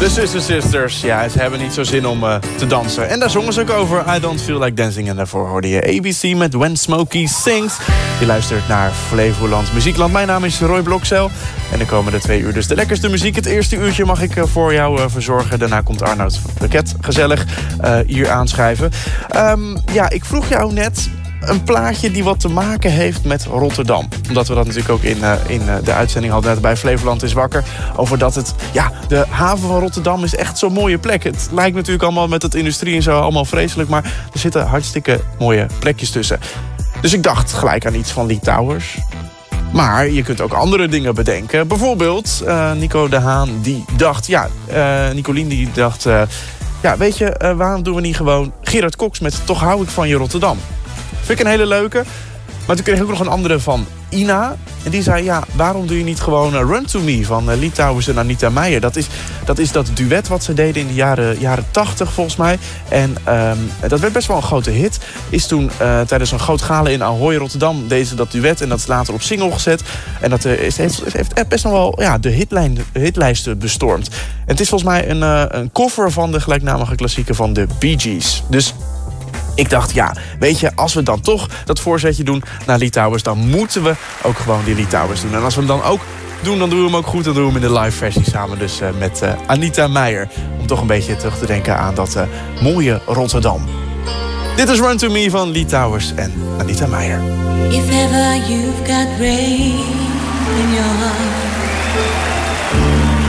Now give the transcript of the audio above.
De Sister Sisters, ja, ze hebben niet zo zin om te dansen. En daar zongen ze ook over, I Don't Feel Like Dancing. En daarvoor hoorde je ABC met When Smokey Sings. Je luistert naar Flevoland Muziekland. Mijn naam is Roy Blokzel. En de komende 2 uur dus de lekkerste muziek. Het eerste uurtje mag ik voor jou verzorgen. Daarna komt Arnoud Paket gezellig hier aanschrijven. Ja, ik vroeg jou net een plaatje die wat te maken heeft met Rotterdam. Omdat we dat natuurlijk ook in de uitzending hadden net bij Flevoland is Wakker. Over dat het, ja, de haven van Rotterdam is echt zo'n mooie plek. Het lijkt natuurlijk allemaal met het industrie en zo allemaal vreselijk. Maar er zitten hartstikke mooie plekjes tussen. Dus ik dacht gelijk aan iets van Lee Towers. Maar je kunt ook andere dingen bedenken. Bijvoorbeeld Nico de Haan die dacht, Nicolien die dacht, ja, weet je, waarom doen we niet gewoon Gerard Cox met Toch hou ik van je Rotterdam? Vind ik een hele leuke. Maar toen kreeg ik ook nog een andere van Ina. En die zei, ja, waarom doe je niet gewoon Run To Me van Lee Towers en Anita Meijer? Dat is dat duet wat ze deden in de jaren 80 volgens mij. En dat werd best wel een grote hit. Is toen tijdens een groot gala in Ahoy Rotterdam deden ze dat duet. En dat is later op single gezet. En dat heeft best nog wel de hitlijsten bestormd. En het is volgens mij een cover van de gelijknamige klassieker van de Bee Gees. Dus ik dacht, ja, weet je, als we dan toch dat voorzetje doen naar Lee Towers, dan moeten we ook gewoon die Lee Towers doen. En als we hem dan ook doen, dan doen we hem ook goed. Dan doen we hem in de live versie samen dus met Anita Meijer. Om toch een beetje terug te denken aan dat mooie Rotterdam. Dit is Run To Me van Lee Towers en Anita Meijer. If ever you've got rain in your heart,